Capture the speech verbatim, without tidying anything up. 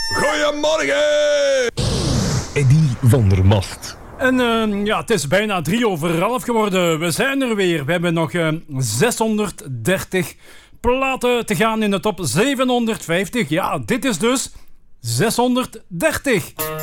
Goeiemorgen! Eddie van der Mast. En uh, ja, het is bijna drie over half geworden. We zijn er weer. We hebben nog uh, zeshonderddertig platen te gaan in de top zevenhonderdvijftig. Ja, dit is dus zeshonderddertig.